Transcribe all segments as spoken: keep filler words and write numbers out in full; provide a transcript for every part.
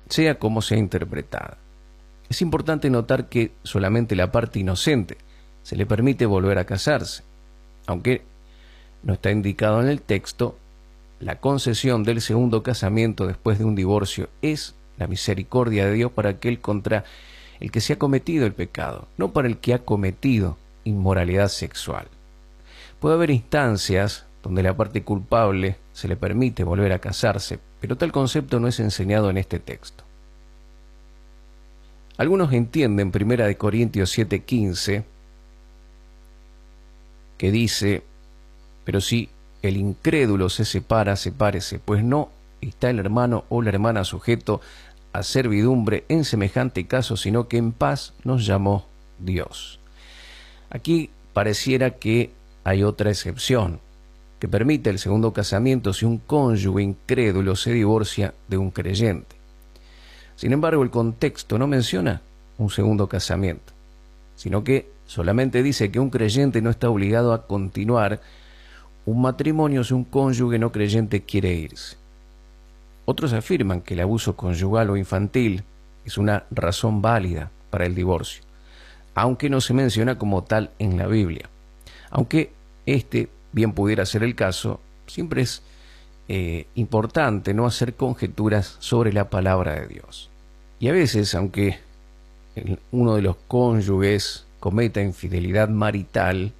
sea como sea interpretada. Es importante notar que solamente la parte inocente se le permite volver a casarse, aunque no está indicado en el texto. La concesión del segundo casamiento después de un divorcio es la misericordia de Dios para aquel contra el que se ha cometido el pecado, no para el que ha cometido inmoralidad sexual. Puede haber instancias donde la parte culpable se le permite volver a casarse, pero tal concepto no es enseñado en este texto. Algunos entienden primera de Corintios siete quince, que dice: pero si el incrédulo se separa, sepárese, pues no está el hermano o la hermana sujeto a servidumbre en semejante caso, sino que en paz nos llamó Dios. Aquí pareciera que hay otra excepción, que permite el segundo casamiento si un cónyuge incrédulo se divorcia de un creyente. Sin embargo, el contexto no menciona un segundo casamiento, sino que solamente dice que un creyente no está obligado a continuar un matrimonio si un cónyuge no creyente quiere irse. Otros afirman que el abuso conyugal o infantil es una razón válida para el divorcio, aunque no se menciona como tal en la Biblia. Aunque este bien pudiera ser el caso, siempre es eh, importante no hacer conjeturas sobre la palabra de Dios. Y a veces, aunque uno de los cónyuges cometa infidelidad marital,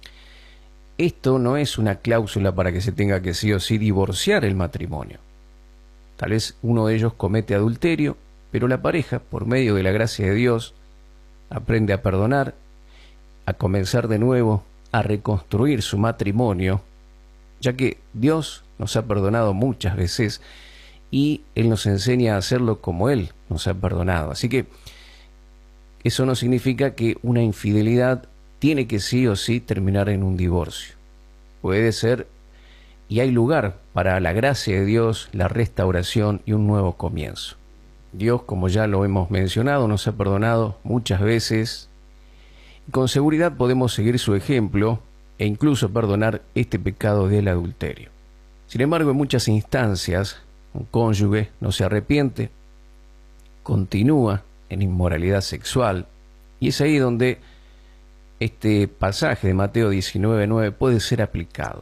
esto no es una cláusula para que se tenga que sí o sí divorciar el matrimonio. Tal vez uno de ellos comete adulterio, pero la pareja, por medio de la gracia de Dios, aprende a perdonar, a comenzar de nuevo, a reconstruir su matrimonio, ya que Dios nos ha perdonado muchas veces y Él nos enseña a hacerlo como Él nos ha perdonado. Así que eso no significa que una infidelidad tiene que sí o sí terminar en un divorcio. Puede ser, y hay lugar para la gracia de Dios, la restauración y un nuevo comienzo. Dios, como ya lo hemos mencionado, nos ha perdonado muchas veces. Con seguridad podemos seguir su ejemplo e incluso perdonar este pecado del adulterio. Sin embargo, en muchas instancias, un cónyuge no se arrepiente, continúa en inmoralidad sexual, y es ahí donde este pasaje de Mateo diecinueve nueve puede ser aplicado.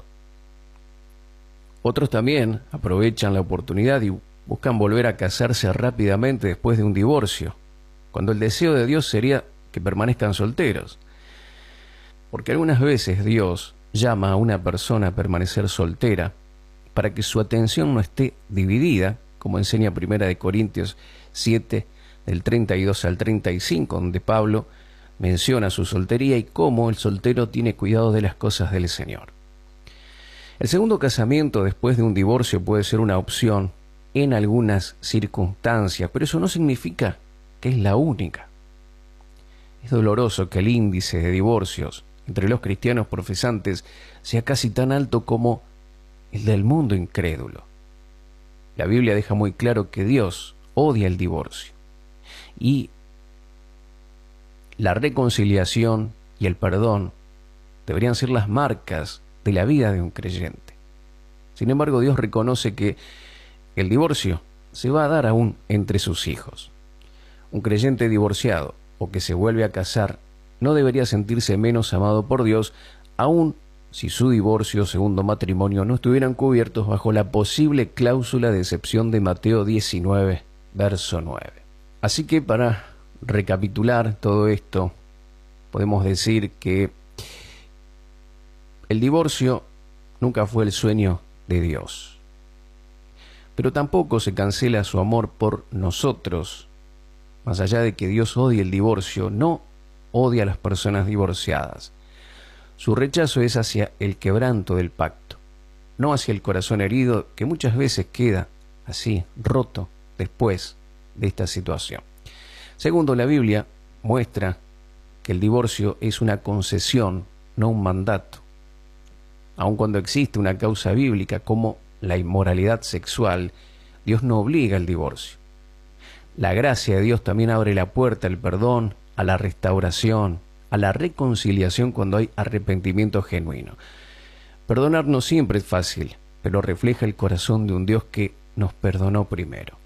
Otros también aprovechan la oportunidad y buscan volver a casarse rápidamente después de un divorcio, cuando el deseo de Dios sería que permanezcan solteros. Porque algunas veces Dios llama a una persona a permanecer soltera para que su atención no esté dividida, como enseña primera de Corintios siete, del treinta y dos al treinta y cinco, donde Pablo menciona su soltería y cómo el soltero tiene cuidado de las cosas del Señor. El segundo casamiento después de un divorcio puede ser una opción en algunas circunstancias, pero eso no significa que es la única. Es doloroso que el índice de divorcios entre los cristianos profesantes sea casi tan alto como el del mundo incrédulo. La Biblia deja muy claro que Dios odia el divorcio y la reconciliación y el perdón deberían ser las marcas de la vida de un creyente. Sin embargo, Dios reconoce que el divorcio se va a dar aún entre sus hijos. Un creyente divorciado o que se vuelve a casar no debería sentirse menos amado por Dios, aun si su divorcio o segundo matrimonio no estuvieran cubiertos bajo la posible cláusula de excepción de Mateo diecinueve, verso nueve. Así que para recapitular todo esto, podemos decir que el divorcio nunca fue el sueño de Dios, pero tampoco se cancela su amor por nosotros. Más allá de que Dios odie el divorcio, no odia a las personas divorciadas. Su rechazo es hacia el quebranto del pacto, no hacia el corazón herido que muchas veces queda así, roto, después de esta situación. Segundo, la Biblia muestra que el divorcio es una concesión, no un mandato. Aun cuando existe una causa bíblica como la inmoralidad sexual, Dios no obliga al divorcio. La gracia de Dios también abre la puerta al perdón, a la restauración, a la reconciliación cuando hay arrepentimiento genuino. Perdonar no siempre es fácil, pero refleja el corazón de un Dios que nos perdonó primero.